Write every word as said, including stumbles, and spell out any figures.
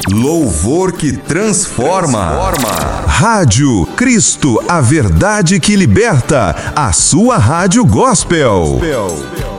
Louvor que transforma. Rádio Cristo, a verdade que liberta. A sua rádio gospel.